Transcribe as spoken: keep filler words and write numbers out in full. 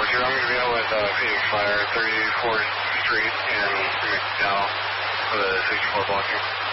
Roger, I'm going to be out with uh, Phoenix Fire, thirty-fourth Street in McDowell for the sixty-four blocking.